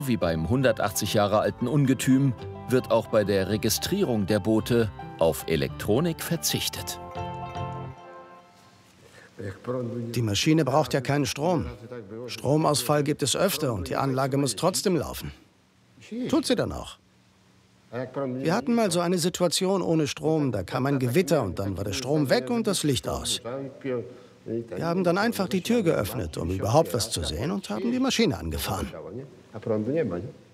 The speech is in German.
Wie beim 180 Jahre alten Ungetüm wird auch bei der Registrierung der Boote auf Elektronik verzichtet. Die Maschine braucht ja keinen Strom. Stromausfall gibt es öfter und die Anlage muss trotzdem laufen. Tut sie dann auch. Wir hatten mal so eine Situation ohne Strom, da kam ein Gewitter und dann war der Strom weg und das Licht aus. Wir haben dann einfach die Tür geöffnet, um überhaupt was zu sehen und haben die Maschine angefahren.